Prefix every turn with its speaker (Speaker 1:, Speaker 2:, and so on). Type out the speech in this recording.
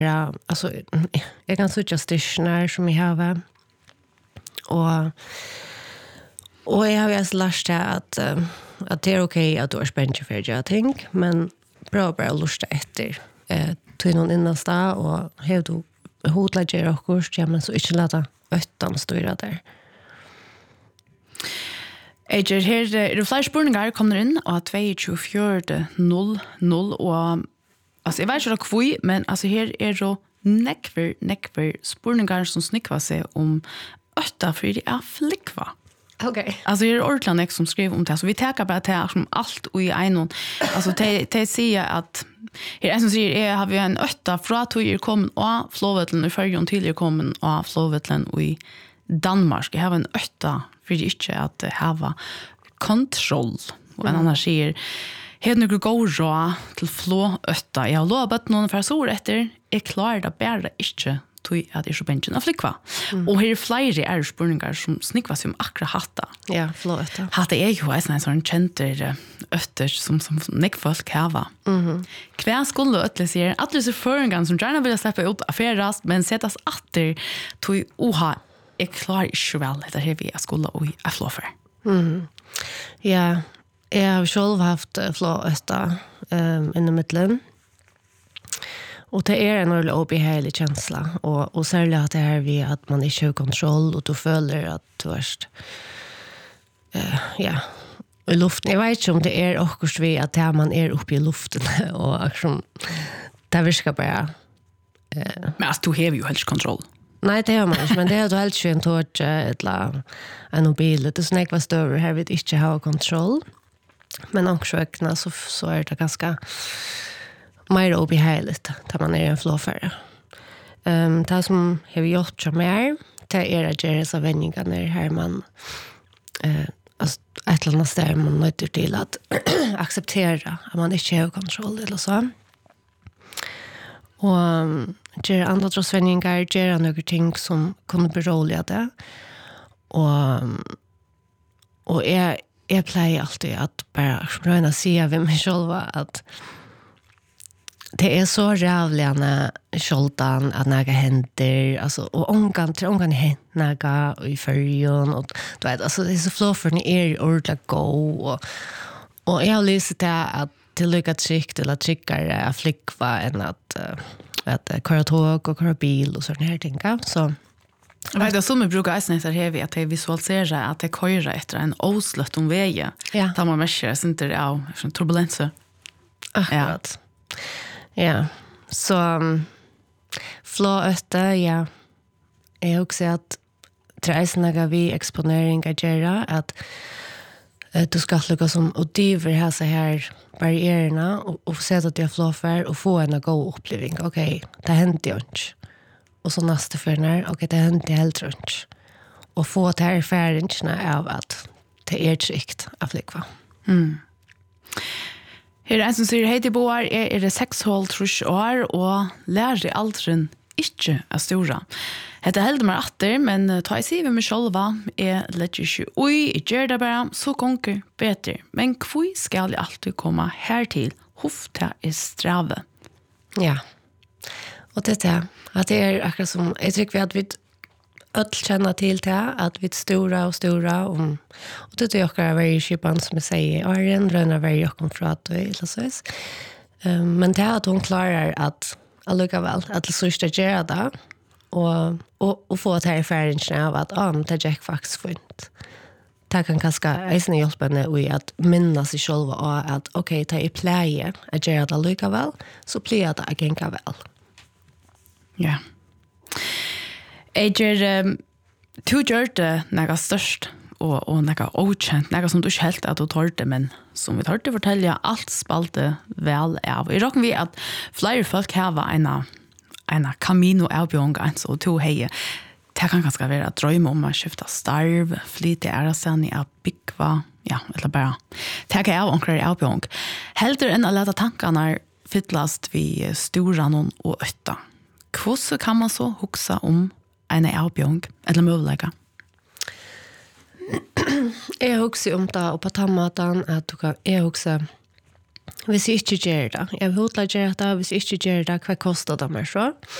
Speaker 1: Ja, alltså jag kan söka stationer som jag har och jag har ju lärt att det är okej att du är spänd för jag tänk men bara lusta efter till någon innanstad och hur du hotlager och kurs ja men så inte låta öttan styra där.
Speaker 2: Eger, her er det flere spørninger kommer inn av 22.00 og altså, jeg vet ikke hva, men altså, her er det nekver spørninger som snikva seg om øtta, for det er flikva.
Speaker 1: Okay.
Speaker 2: Altså, her er ordentlig som skriver om det, så vi tenker bare til som alt og i egnon. Altså, de sier at her er som sier, har vi en øtta fra tog kommet av Flåvetlen i Førjon til kommet av Flåvetlen i Danmark. Jeg har en øtta for ikke at hava kontroll. Og en annan sier, har noe god råd til flåøtta? Jeg har lovet noen for så etter, jeg klarer det bare ikke til at jeg er så bensjen av flikva. Og her er flere spørninger som snikva seg om akkurat hatta.
Speaker 1: Ja, flåøtta.
Speaker 2: Hatta er jo en sånn kjenter øtter som nekfolk hava. Hva skulle øtter sier, at disse føringene som gjerne vil slippe ut affærast, men settes atter til oha jeg klarer ikke vel etter her vi skulle og jeg flå for.
Speaker 1: Ja, jeg har selv haft flåøtta inom midtelen. Og det er en ordentlig obehagelig känsla. Og særlig at det er vi at man ikke har kontroll, og du føler at du er i luften. Jeg vet ikke om det er akkurat vi at det man er oppe i luften, og akkurat det virker bare...
Speaker 2: Men altså, du har jo helst kontroll.
Speaker 1: Nej, det har man inte, men det är då helt en tårt eller en mobil. Det är sån ekva större här vi inte har kontroll. Men också ökna så är det ganska mer obehagligt där man är en flåfärre. Det som har vi gjort som är, det är att göra så vändningar när här man alltså ett eller annat ställe man nöjder till att acceptera att man inte har kontroll eller så. Och gjør andre trossvendinger, gjør noen ting som kunne berolige det. Og jeg pleier alltid at bare røyne å si av meg selv at det er så rævligende skjoldan at noe hender, altså, og omgang hender noe i førjen, og du vet, altså, disse flåførene er ordentlig god, og jeg har lyst til at det lykker trygt eller tryggere flikva enn att köra tåg och köra bil och sådana här ting. Så
Speaker 2: det är som vi brukar eisne här vi att det visualiserar att det köra efter en oslött om vägen.
Speaker 1: Ja.
Speaker 2: Där man märker inte det av turbulenser.
Speaker 1: Akkurat. Ja. Så flåøtta, ja. Jag också att treisnaga vi exponering att göra att du ska lukka som och driver här så här barriererna och sätta att jag flåfär och få en god upplevelse. Okej, det händer ju inte. Och så nästa för okej, det händer helt runt. Och få det här erfarenheterna av att det är tryggt att flikva.
Speaker 2: Her er en som sier, hei til boar, er det 6,5 år og lærer alderen ikke av stora. Hette heldur meg atter, men ta jeg sier ved meg sjølva, jeg letter ikke ui, jeg gjør det bare, så gonger bedre. Men hvor skal jeg alltid komme her til? Hofta er strave.
Speaker 1: Ja, og det er akkurat som, jeg tykker at vi öll känna till det att vi stora och det är också varje skipan som jag säger Arjen röna varje och konfrat och eller så men det är att hon klarar att lukka väl att det så ska göra det och få att här erfarenheten av att det Jack faktiskt fint. Det kan kanske ägna hjälpa henne i att minna sig själva och att okej, det är pläge att göra det lukka väl så blir det att gänga väl.
Speaker 2: Ja. Eger, du gjør det noe størst og noe okjent, noe som du ikke helt at du tar det, men som vi tar til å fortelle, alt spalte vel av. I råkken vi at flere folk har en kamino avbjørn, så to heier. Det kan kanskje være at drømme om å skifte starv, flyte æresendig av byggva, ja, eller bare tenke av omkring avbjørn. Heldur enn å lete tankene fyllast vi stora noen og øtta. Hvordan kan man så huksa om en avbjørn eller mulighet?
Speaker 1: Jeg husker om det, og på tammaten, at jeg husker Hvis jeg ikke gjør det. Jeg vil hodla gjøre det, hvis jeg ikke gjør det, hva koster det meg så?